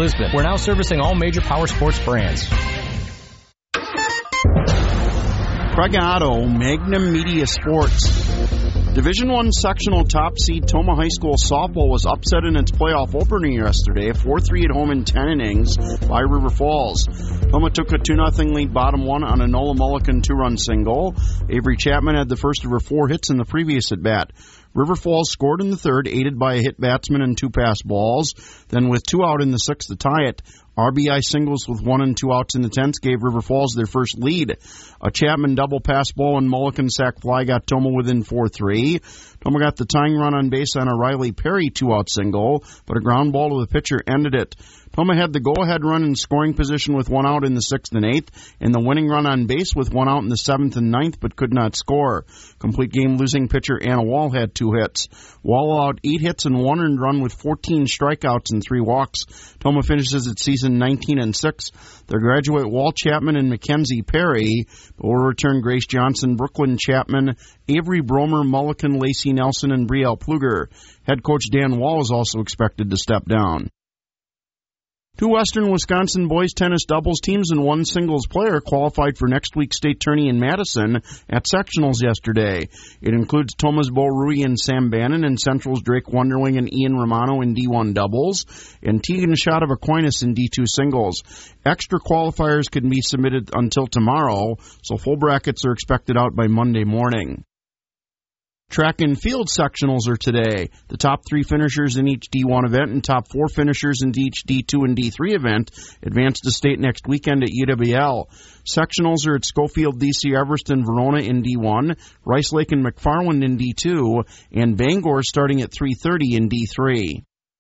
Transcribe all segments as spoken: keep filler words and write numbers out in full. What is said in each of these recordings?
Lisbon. We're now servicing all major power sports brands. Craig Otto, Magnum Media Sports. Division One sectional top seed Toma High School softball was upset in its playoff opener yesterday, four three at home in ten innings by River Falls. Toma took a two nothing lead bottom one on a Nola Mulligan two-run single. Avery Chapman had the first of her four hits in the previous at-bat. River Falls scored in the third, aided by a hit batsman and two pass balls. Then with two out in the sixth to tie it, R B I singles with one and two outs in the tenth gave River Falls their first lead. A Chapman double pass ball and Mulligan sac fly got Toma within four three. Toma got the tying run on base on a Riley Perry two-out single, but a ground ball to the pitcher ended it. Toma had the go-ahead run in scoring position with one out in the sixth and eighth, and the winning run on base with one out in the seventh and ninth, but could not score. Complete game-losing pitcher Anna Wall had two hits. Wall allowed eight hits and one earned run with fourteen strikeouts and three walks. Toma finishes its season nineteen and six. Their graduate Wall, Chapman, and Mackenzie Perry, but will return Grace Johnson, Brooklyn Chapman, Avery Bromer, Mulligan, Lacey Nelson, and Brielle Pluger. Head coach Dan Wall is also expected to step down. Two Western Wisconsin boys tennis doubles teams and one singles player qualified for next week's state tourney in Madison at sectionals yesterday. It includes Toma's Bo Rui and Sam Bannon, and Central's Drake Wonderling and Ian Romano in D one doubles, and Tegan Schott of Aquinas in D two singles. Extra qualifiers can be submitted until tomorrow, so full brackets are expected out by Monday morning. Track and field sectionals are today. The top three finishers in each D one event and top four finishers in each D two and D three event advance to state next weekend at U W L. Sectionals are at Schofield, D C Everest, and Verona in D one, Rice Lake and McFarland in D two, and Bangor starting at three thirty in D three.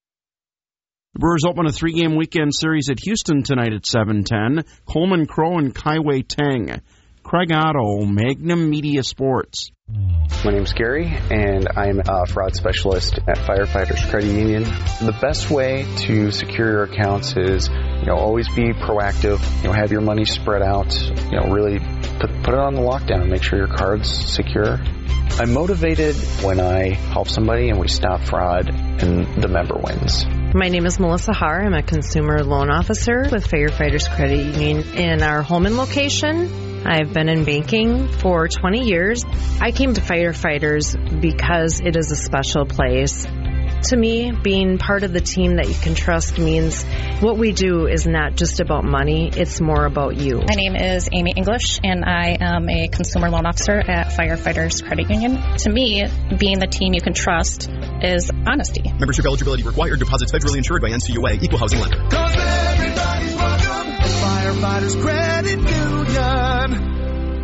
The Brewers open a three-game weekend series at Houston tonight at seven ten. Coleman Crow and Kaiwei Tang. Craig Otto, Magnum Media Sports. My name's Gary, and I'm a fraud specialist at Firefighters Credit Union. The best way to secure your accounts is, you know, always be proactive. You know, have your money spread out. You know, really put, put it on the lockdown. Make sure your card's secure. I'm motivated when I help somebody and we stop fraud and the member wins. My name is Melissa Haar. I'm a consumer loan officer with Firefighters Credit Union in our Holman location. I've been in banking for twenty years. I came to Firefighters because it is a special place. To me, being part of the team that you can trust means what we do is not just about money, it's more about you. My name is Amy English, and I am a consumer loan officer at Firefighters Credit Union. To me, being the team you can trust is honesty. Membership eligibility required. Deposits federally insured by N C U A. Equal housing lender. 'Cause everybody's welcome to Firefighters Credit Union.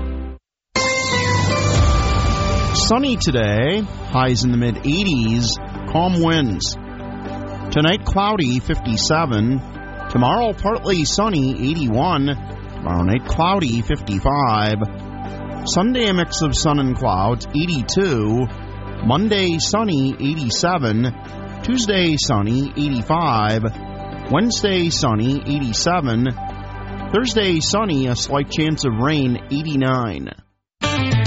Sunny today, highs in the mid-eighties, calm winds. Tonight, cloudy, fifty-seven. Tomorrow, partly sunny, eighty-one. Tomorrow night, cloudy, fifty-five. Sunday, a mix of sun and clouds, eighty-two. Monday, sunny, eighty-seven. Tuesday, sunny, eighty-five. Wednesday, sunny, eighty-seven. Thursday, sunny, a slight chance of rain, eighty-nine.